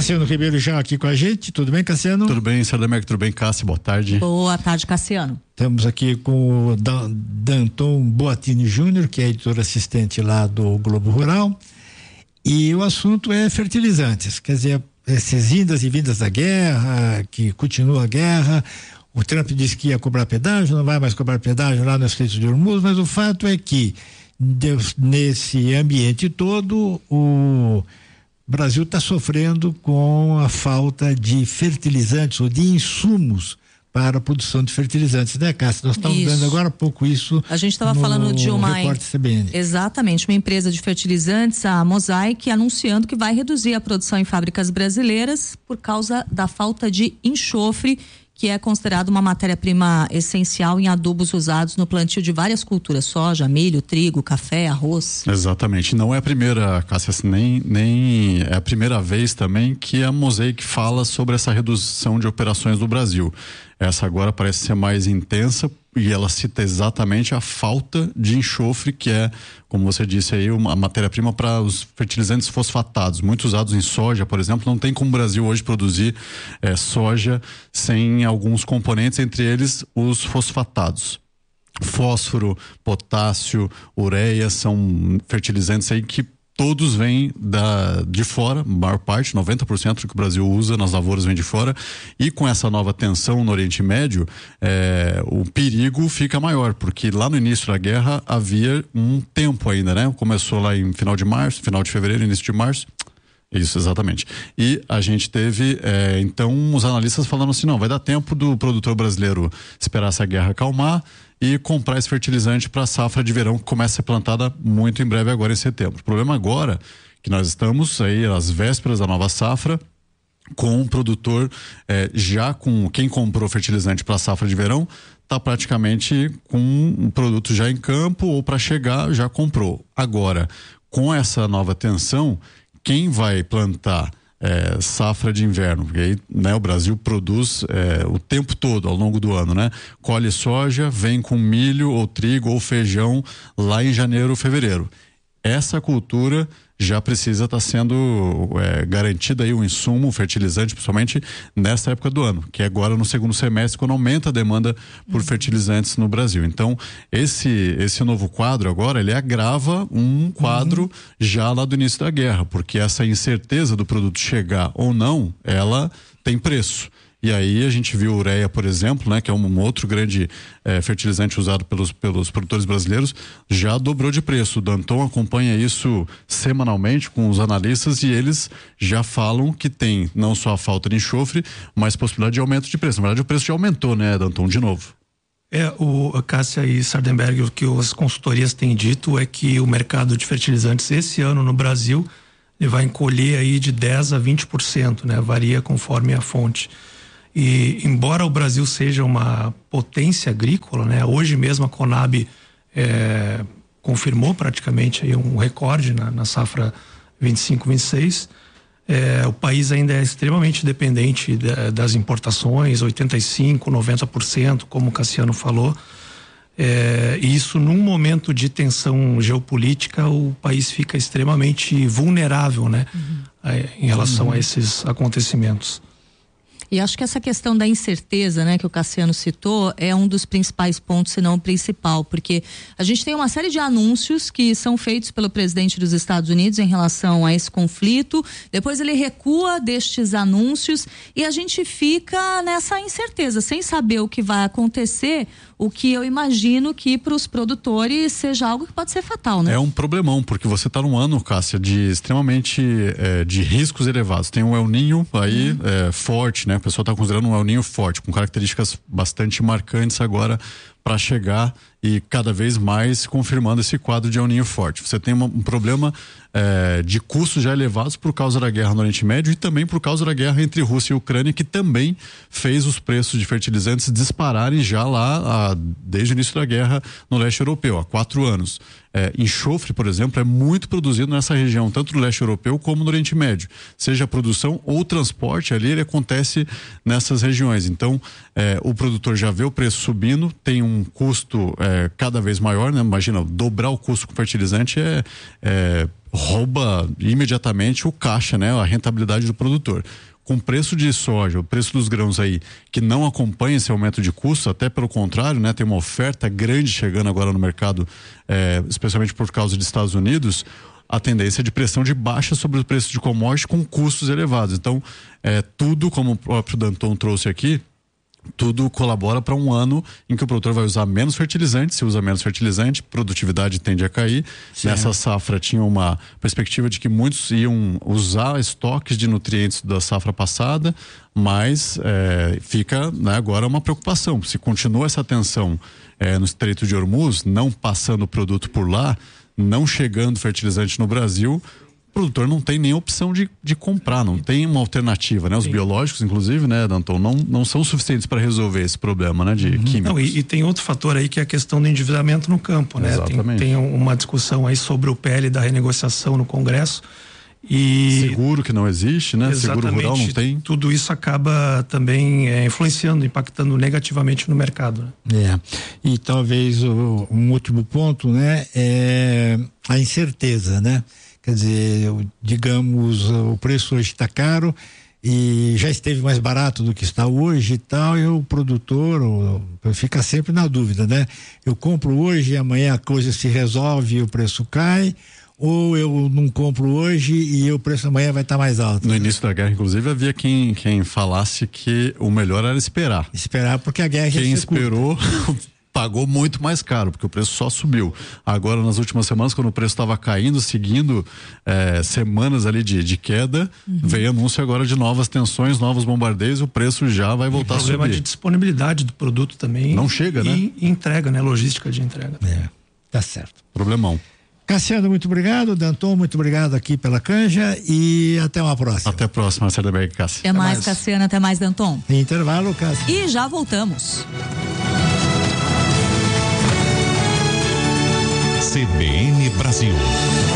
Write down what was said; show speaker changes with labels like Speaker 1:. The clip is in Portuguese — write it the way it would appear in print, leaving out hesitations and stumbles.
Speaker 1: Cassiano Ribeiro já aqui com a gente. Tudo bem, Cassiano?
Speaker 2: Tudo bem, Sardemeco, tudo bem, Cássio? Boa tarde.
Speaker 3: Boa tarde, Cassiano.
Speaker 1: Estamos aqui com o Danton Boatini Júnior, que é editor assistente lá do Globo Rural. E o assunto é fertilizantes. Quer dizer, essas indas e vindas da guerra, que continua a guerra. O Trump disse que ia cobrar pedágio, não vai mais cobrar pedágio lá no Estreito de Hormuz, mas o fato é que nesse ambiente todo o Brasil está sofrendo com a falta de fertilizantes ou de insumos para a produção de fertilizantes, né, Cássia? Nós estamos vendo agora há pouco isso.
Speaker 3: A gente estava falando de uma
Speaker 1: CBN.
Speaker 3: Exatamente, uma empresa de fertilizantes, a Mosaic, anunciando que vai reduzir a produção em fábricas brasileiras por causa da falta de enxofre, que é considerado uma matéria-prima essencial em adubos usados no plantio de várias culturas: soja, milho, trigo, café, arroz.
Speaker 2: Exatamente, não é a primeira, Cássia, nem é a primeira vez também que a Mosaic fala sobre essa redução de operações do Brasil. Essa agora parece ser mais intensa e ela cita exatamente a falta de enxofre, que é, como você disse aí, uma matéria-prima para os fertilizantes fosfatados, muito usados em soja, por exemplo. Não tem como o Brasil hoje produzir soja sem alguns componentes, entre eles os fosfatados. Fósforo, potássio, ureia são fertilizantes aí que todos vêm de fora, a maior parte, 90% do que o Brasil usa nas lavouras vem de fora, e com essa nova tensão no Oriente Médio, o perigo fica maior, porque lá no início da guerra havia um tempo ainda, né? Começou lá em final de março, final de fevereiro, início de março. Isso, exatamente. E a gente teve, então, os analistas falando assim, não, vai dar tempo do produtor brasileiro esperar essa guerra acalmar e comprar esse fertilizante para a safra de verão, que começa a ser plantada muito em breve agora em setembro. O problema agora que nós estamos aí às vésperas da nova safra, com o produtor já com quem comprou fertilizante para a safra de verão, está praticamente com um produto já em campo ou para chegar já comprou. Agora, com essa nova tensão, quem vai plantar safra de inverno, porque aí, né, o Brasil produz o tempo todo, ao longo do ano, né? Colhe soja, vem com milho ou trigo ou feijão lá em janeiro ou fevereiro. Essa cultura já precisa estar sendo garantida aí um insumo, um fertilizante, principalmente nessa época do ano, que é agora no segundo semestre, quando aumenta a demanda por fertilizantes no Brasil. Então, esse novo quadro agora, ele agrava um quadro já lá do início da guerra, porque essa incerteza do produto chegar ou não, ela tem preço. E aí a gente viu ureia, por exemplo, né, que é um outro grande fertilizante usado pelos produtores brasileiros, já dobrou de preço. O Danton acompanha isso semanalmente com os analistas e eles já falam que tem não só a falta de enxofre, mas possibilidade de aumento de preço. Na verdade, o preço já aumentou, né, Danton, de novo.
Speaker 4: O Cássia e Sardenberg, o que as consultorias têm dito é que o mercado de fertilizantes esse ano no Brasil ele vai encolher aí de 10% a 20%, né? Varia conforme a fonte. E embora o Brasil seja uma potência agrícola, né? Hoje mesmo a Conab confirmou praticamente aí um recorde na safra 25-26. O país ainda é extremamente dependente das importações, 85%, 90%, como o Cassiano falou. E isso num momento de tensão geopolítica, o país fica extremamente vulnerável, né? Em relação a esses acontecimentos.
Speaker 3: E acho que essa questão da incerteza, né, que o Cassiano citou, é um dos principais pontos, se não o principal, porque a gente tem uma série de anúncios que são feitos pelo presidente dos Estados Unidos em relação a esse conflito, depois ele recua destes anúncios e a gente fica nessa incerteza, sem saber o que vai acontecer, o que eu imagino que para os produtores seja algo que pode ser fatal, né?
Speaker 2: É um problemão, porque você está num ano, Cássia, de extremamente de riscos elevados. Tem um El Niño aí forte, né? O pessoal está considerando um El Niño forte, com características bastante marcantes agora para chegar e cada vez mais confirmando esse quadro de El Niño forte. Você tem um problema de custos já elevados por causa da guerra no Oriente Médio e também por causa da guerra entre Rússia e Ucrânia, que também fez os preços de fertilizantes dispararem já lá desde o início da guerra no leste europeu, há 4 anos. Enxofre, por exemplo, é muito produzido nessa região, tanto no leste europeu como no Oriente Médio. Seja a produção ou o transporte ali, ele acontece nessas regiões. Então, o produtor já vê o preço subindo, tem um custo cada vez maior, né? Imagina, dobrar o custo com fertilizante rouba imediatamente o caixa, né? A rentabilidade do produtor. Com o preço de soja, o preço dos grãos aí, que não acompanha esse aumento de custo, até pelo contrário, né? Tem uma oferta grande chegando agora no mercado, especialmente por causa dos Estados Unidos, a tendência de pressão de baixa sobre o preço de commodity com custos elevados. Então, tudo, como o próprio Danton trouxe aqui, tudo colabora para um ano em que o produtor vai usar menos fertilizante. Se usa menos fertilizante, produtividade tende a cair. Sim. Nessa safra tinha uma perspectiva de que muitos iam usar estoques de nutrientes da safra passada, mas fica, né, agora uma preocupação. Se continua essa tensão no Estreito de Hormuz, não passando o produto por lá, não chegando fertilizante no Brasil, o produtor não tem nem opção de comprar, não tem uma alternativa, né? Os biológicos, inclusive, né, Danton, não são suficientes para resolver esse problema, né, de químicos. Não,
Speaker 4: e tem outro fator aí que é a questão do endividamento no campo, né?
Speaker 2: Exatamente.
Speaker 4: Tem uma discussão aí sobre o PL da renegociação no Congresso e...
Speaker 2: Seguro que não existe, né?
Speaker 4: Exatamente.
Speaker 2: Seguro rural não tem.
Speaker 4: Tudo isso acaba também influenciando, impactando negativamente no mercado,
Speaker 1: né? E talvez um último ponto, né, é a incerteza, né? Quer dizer, digamos, o preço hoje está caro e já esteve mais barato do que está hoje e tal, e o produtor fica sempre na dúvida, né? Eu compro hoje e amanhã a coisa se resolve e o preço cai, ou eu não compro hoje e o preço amanhã vai estar mais alto.
Speaker 2: No início da guerra, inclusive, havia quem falasse que o melhor era esperar.
Speaker 1: Esperar, porque a guerra
Speaker 2: quem esperou pagou muito mais caro, porque o preço só subiu. Agora, nas últimas semanas, quando o preço estava caindo, seguindo semanas ali de queda, veio anúncio agora de novas tensões, novos bombardeios, o preço já vai voltar a subir.
Speaker 4: Problema de disponibilidade do produto também.
Speaker 2: Não chega, né?
Speaker 4: E entrega, né? Logística de entrega.
Speaker 1: Tá certo.
Speaker 2: Problemão.
Speaker 1: Cassiano, muito obrigado. Danton, muito obrigado aqui pela canja e até uma próxima.
Speaker 2: Até a próxima, Marcelo Berg, Cássio.
Speaker 3: Até mais, Cassiano, até mais, Danton.
Speaker 1: Intervalo, Cássio.
Speaker 3: E já voltamos.
Speaker 5: CBN Brasil.